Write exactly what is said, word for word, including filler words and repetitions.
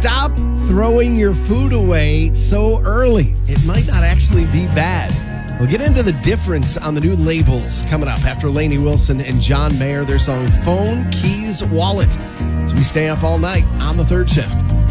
stop throwing your food away so early. It might not actually be bad. We'll get into the difference on the new labels coming up after Lainey Wilson and John Mayer, their song Phone, Keys, Wallet. So we stay up all night on the third shift.